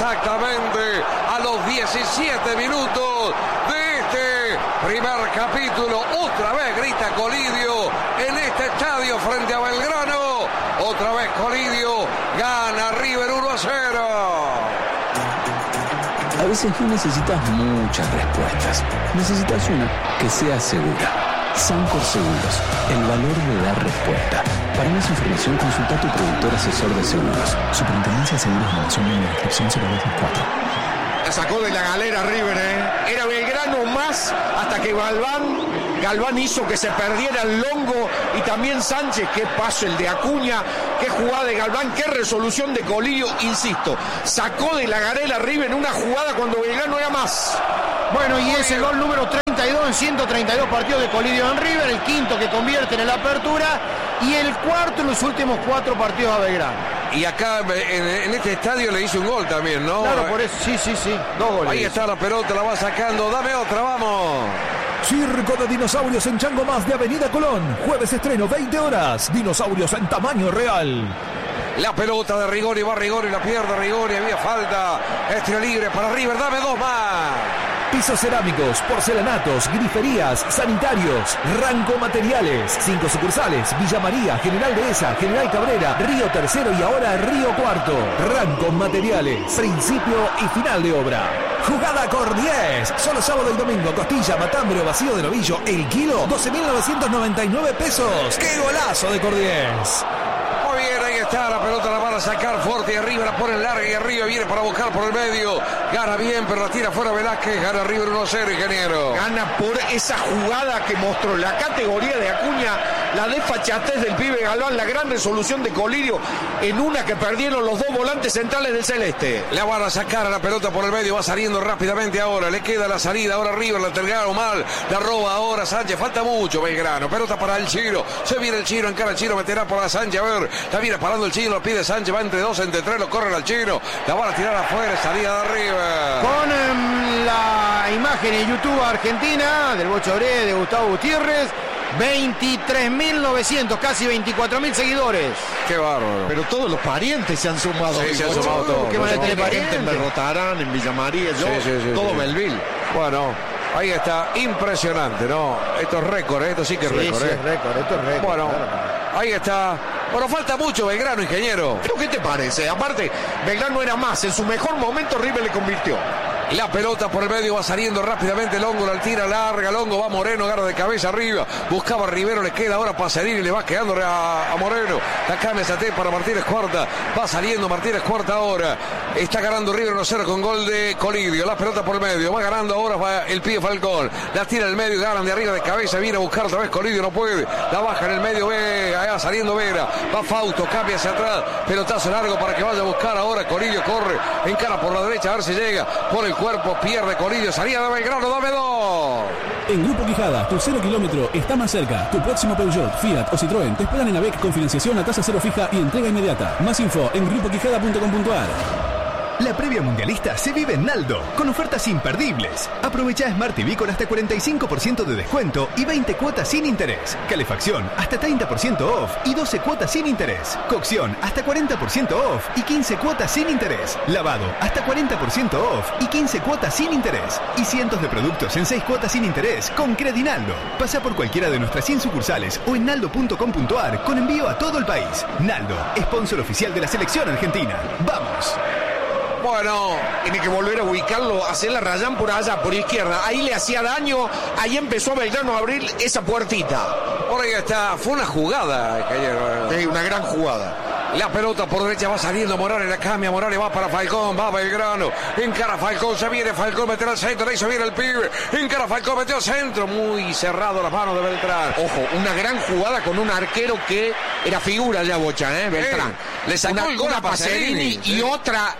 exactamente a los 17 minutos de este primer capítulo. Otra vez grita Colidio en este estadio frente a Belgrano. Otra vez Colidio gana River 1-0. A veces no necesitas muchas respuestas. Necesitas una que sea segura. Sancor Seguros, el valor de dar respuesta. Para más información consulta a tu productor asesor de seguros. Superintendencia de Seguros de la Nación, número de inscripción 0224. La sacó de la galera River, Era Belgrano más hasta que Galván hizo que se perdiera el Longo y también Sánchez. Qué paso el de Acuña, qué jugada de Galván, qué resolución de Colidio, insisto. Sacó de la galera River en una jugada cuando Belgrano era más. Bueno, y es el gol número 32 en 132 partidos de Colidio en River, el quinto que convierte en la apertura y el cuarto en los últimos 4 partidos a Belgrano. Y acá en este estadio le hizo un gol también, ¿no? Claro, por eso, sí, 2 goles. Ahí está la pelota, la va sacando, dame otra, vamos. Circo de dinosaurios en Chango Más de Avenida Colón. Jueves estreno, 20 horas. Dinosaurios en tamaño real. La pelota de Rigoni, va Rigoni, la pierde Rigoni, había falta. Tiro libre para River, dame 2 más. Pisos cerámicos, porcelanatos, griferías, sanitarios, Ranco Materiales, 5 sucursales, Villa María, General Dehesa, General Cabrera, Río Tercero y ahora Río Cuarto. Ranco Materiales, principio y final de obra. Jugada Cordiés, solo sábado y domingo, costilla, matambre o vacío de novillo, el kilo, 12.999 pesos. ¡Qué golazo de Cordiés! Muy bien, ahí está, la pelota la van a sacar fuerte y arriba, la ponen larga y arriba viene para buscar por el medio. Gana bien, pero la tira fuera Velázquez, gana River 1-0, ingeniero. Gana por esa jugada que mostró la categoría de Acuña, la desfachatez del pibe Galván, la gran resolución de Colidio en una que perdieron los 2 volantes centrales del Celeste. La van a sacar a la pelota por el medio, va saliendo rápidamente ahora, le queda la salida, ahora River la entregaron mal, la roba ahora Sánchez, falta mucho Belgrano, pelota para el Chiro, se viene el Chiro, encara el Chiro, meterá por la Sánchez, a ver, la viene parando el Chiro, lo pide Sánchez, va entre 2, entre 3, lo corren al Chiro, la van a tirar afuera, salida de River. Con la imagen en YouTube Argentina del Bocho Bre de Gustavo Gutiérrez, 23.900, casi 24.000 seguidores. Qué bárbaro. Pero todos los parientes se han sumado. Sí, se han sumado todos. ¿Qué van a tener parientes? En Berrotarán, en Villa María, todo Belville. Bueno, ahí está, impresionante, ¿no? Esto es récord, esto sí que es récord. Sí, es récord, esto es récord. Bueno, claro. Ahí está. Bueno, falta mucho Belgrano, ingeniero. ¿Pero qué te parece? Aparte, Belgrano era más. En su mejor momento River le convirtió. La pelota por el medio va saliendo rápidamente. Longo la tira larga. Longo va Moreno, agarra de cabeza arriba. Buscaba a Rivero, le queda ahora Pacerini y le va quedando a Moreno. La cambia Saté para Martínez Cuarta. Va saliendo Martínez Cuarta ahora. Está ganando River 1-0 con gol de Colidio. La pelota por el medio. Va ganando ahora va el pibe Falcón. La tira en el medio. Ganan de arriba de cabeza. Viene a buscar otra vez Colidio. No puede. La baja en el medio. Ve allá saliendo Vera. Va Fausto. Cambia hacia atrás. Pelotazo largo para que vaya a buscar ahora. Colidio corre. Encara por la derecha. A ver si llega. Por el cuerpo, pierde Colidio, salida de Belgrano, dame 2. En Grupo Quijada, tu 0 kilómetro está más cerca. Tu próximo Peugeot, Fiat o Citroën te esperan en AVEC con financiación a tasa cero fija y entrega inmediata. Más info en grupoquijada.com.ar. La previa mundialista se vive en Naldo, con ofertas imperdibles. Aprovecha Smart TV con hasta 45% de descuento y 20 cuotas sin interés. Calefacción hasta 30% off y 12 cuotas sin interés. Cocción hasta 40% off y 15 cuotas sin interés. Lavado hasta 40% off y 15 cuotas sin interés. Y cientos de productos en 6 cuotas sin interés con Credinaldo. Pasa por cualquiera de nuestras 100 sucursales o en naldo.com.ar con envío a todo el país. Naldo, sponsor oficial de la selección argentina. ¡Vamos! Bueno, tiene que volver a ubicarlo, hacer la Rayán por allá, por izquierda. Ahí le hacía daño, ahí empezó Belgrano a abrir esa puertita. Por ahí está, fue una jugada, sí, una gran jugada. La pelota por derecha va saliendo Morales, la cambia, Morales va para Falcón, va Belgrano, encara Falcón, se viene Falcón, meterá al centro, le hizo bien el pibe, encara Falcón, metió al centro, muy cerrado las manos de Beltrán. Ojo, una gran jugada con un arquero que era figura ya, Bocha, Beltrán. Le sacó el gol a Pacerini y otra,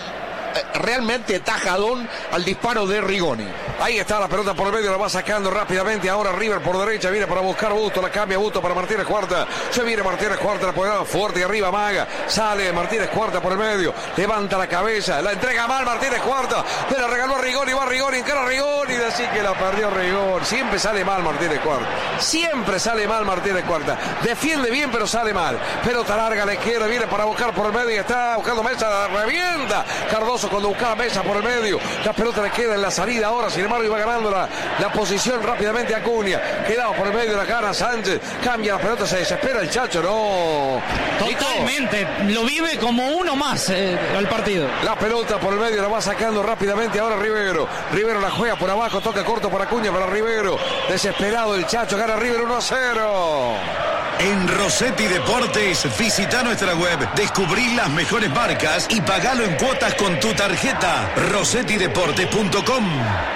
realmente tajadón al disparo de Rigoni. Ahí está la pelota por el medio, la va sacando rápidamente. Ahora River por derecha, viene para buscar Busto, la cambia Busto para Martínez Cuarta. Se viene Martínez Cuarta, la pone fuerte y arriba Maga. Sale Martínez Cuarta por el medio, levanta la cabeza, la entrega mal Martínez Cuarta. Se la regaló a Rigoni, va Rigoni, encara a Rigoni y así que la perdió Rigoni. Siempre sale mal Martínez Cuarta. Siempre sale mal Martínez Cuarta. Defiende bien, pero sale mal. Pelota larga a la izquierda, viene para buscar por el medio y está buscando Mesa, revienta. Cardoso Mozo cuando buscaba Mesa por el medio. La pelota le queda en la salida ahora, sin embargo iba ganando la posición rápidamente Acuña. Quedaba por el medio, la gana Sánchez. Cambia la pelota, se desespera el Chacho, no. Totalmente, lo vive como uno más al partido. La pelota por el medio la va sacando rápidamente ahora Rivero. Rivero la juega por abajo, toca corto para Acuña, para Rivero. Desesperado el Chacho, gana Rivero 1-0. En Rossetti Deportes, visita nuestra web, descubrí las mejores marcas y pagalo en cuotas con tu tarjeta. rossettideportes.com.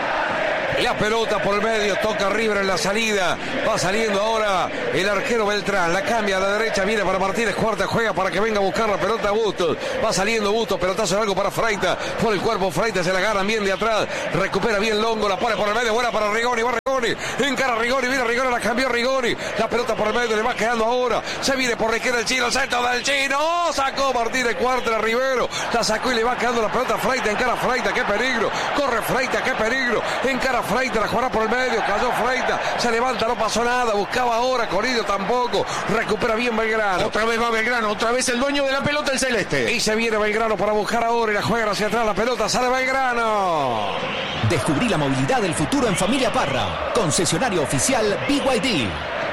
La pelota por el medio, toca River en la salida. Va saliendo ahora el arquero Beltrán. La cambia a la derecha, viene para Martínez Cuarta, juega para que venga a buscar la pelota a Bustos. Va saliendo Bustos, pelotazo largo para Freita. Por el cuerpo Freita, se la ganan bien de atrás. Recupera bien Longo, la pone por el medio, buena para Rigoni. Va Rigoni, encara Rigoni, viene Rigoni, la cambió Rigoni. La pelota por el medio, le va quedando ahora. Se viene por la izquierda el Chino, el centro del Chino. Sacó Martínez Cuarta a Rivero. La sacó y le va quedando la pelota a Freita, encara Freita, qué peligro. Corre Freita, qué peligro. Encara Freita, la jugará por el medio, cayó Freita, se levanta, no pasó nada, buscaba ahora, Coridio tampoco, recupera bien Belgrano. Otra vez va Belgrano, otra vez el dueño de la pelota, el celeste. Y se viene Belgrano para buscar ahora y la juega hacia atrás, la pelota sale Belgrano. Descubrí la movilidad del futuro en Familia Parra, concesionario oficial BYD.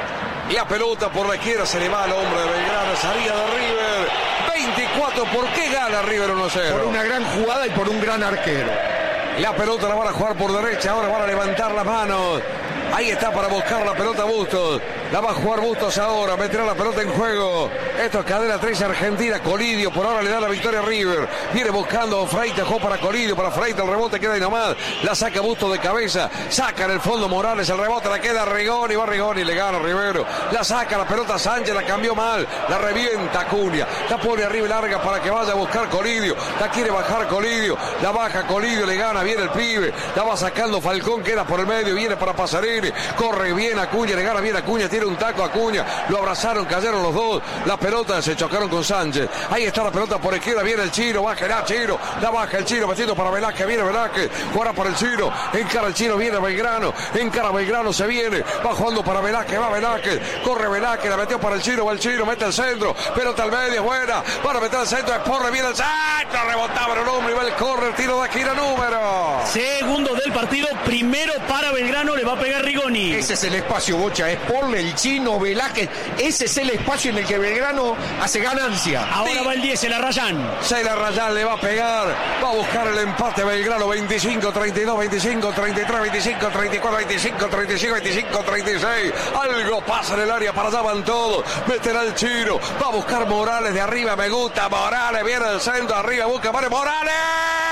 La pelota por la izquierda se le va al hombre de Belgrano, salida de River. 24, ¿por qué gana River 1-0? Por una gran jugada y por un gran arquero. La pelota la van a jugar por derecha, ahora van a levantar las manos. Ahí está para buscar la pelota Bustos. La va a jugar Bustos ahora, meterá la pelota en juego. Esto es cadena 13 Argentina. Colidio por ahora le da la victoria a River. Viene buscando Freita, jugó para Colidio, para Freita, el rebote queda ahí nomás. La saca Bustos de cabeza, saca en el fondo Morales, el rebote la queda Rigoni, va Rigoni, le gana Rivero. La saca la pelota Sánchez, la cambió mal, la revienta Acuña. La pone arriba y larga para que vaya a buscar Colidio. La quiere bajar Colidio, la baja Colidio, le gana bien el pibe. La va sacando Falcón, queda por el medio, viene para Pasarini. Corre bien Acuña, le gana bien Acuña, tiene un taco Acuña, lo abrazaron, cayeron los dos, la pelota se chocaron con Sánchez. Ahí está la pelota por izquierda, viene el Chino, baja Chino, la baja el Chino, metiendo para Velázquez, viene Velázquez, jugará por el Chino, encara el Chino, viene Belgrano, encara Belgrano, se viene, va jugando para Velázquez, va Velázquez, corre Velázquez, la metió para el Chino, va el Chino, mete el centro, pelota al medio, buena, para meter el centro, Esporre, viene el centro, rebotaba el hombre, y va el córner, tiro de esquina número. Segundo del partido, primero para Belgrano, le va a pegar Rigoni. Ese es el espacio, Bocha, Esporle, el Chino, Velázquez, ese es el espacio en el que Belgrano hace ganancia. Ahora va el 10, el Arrayán. El Arrayán le va a pegar, va a buscar el empate Belgrano, 25-32, 25-33, 25-34, 25-35, 25-36. Algo pasa en el área, para allá van todos. Meterá el Chino, va a buscar Morales de arriba, me gusta Morales, viene el centro, arriba, busca Morales.